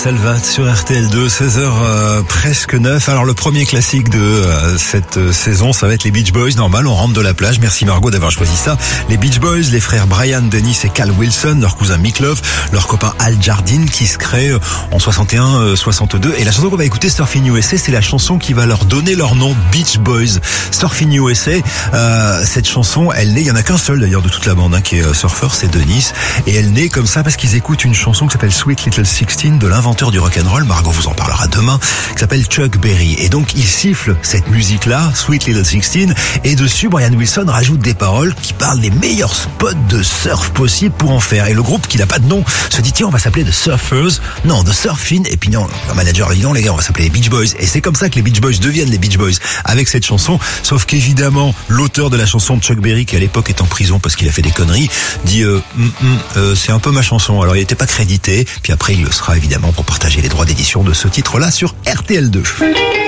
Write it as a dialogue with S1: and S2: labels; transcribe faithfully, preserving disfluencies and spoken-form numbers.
S1: Salvat sur R T L deux, seize heures euh, presque neuf. Alors le premier classique de euh, cette euh, saison, ça va être les Beach Boys. Normal, on rentre de la plage. Merci Margot d'avoir choisi ça. Les Beach Boys, les frères Brian, Dennis et Cal Wilson, leur cousin Mick Love, leur copain Al Jardine qui se crée euh, en soixante et un soixante-deux. Et la chanson qu'on va écouter, Surfing U S A, c'est la chanson qui va leur donner leur nom, Beach Boys. Surfing U S A, euh, cette chanson, elle naît, il y en a qu'un seul d'ailleurs de toute la bande hein, qui est euh, surfeur, c'est Dennis. Et elle naît comme ça parce qu'ils écoutent une chanson qui s'appelle Sweet Little Sixteen de l'inventeur du rock'n'roll, Margot vous en parlera demain, qui s'appelle Chuck Berry. Et donc il siffle cette musique-là, Sweet Little Sixteen, et dessus Brian Wilson rajoute des paroles qui parlent des meilleurs spots de surf possibles pour en faire. Et le groupe qui n'a pas de nom se dit tiens on va s'appeler The Surfers, non The Surfing, et puis non, le manager dit non les gars on va s'appeler les Beach Boys. Et c'est comme ça que les Beach Boys deviennent les Beach Boys avec cette chanson, sauf qu'évidemment l'auteur de la chanson, Chuck Berry, qui à l'époque est en prison parce qu'il a fait des conneries, dit euh, mm, mm, euh, c'est un peu ma chanson. Alors il n'était pas crédité, puis après il le sera évidemment pour partager les droits d'édition de ce titre-là sur R T L deux.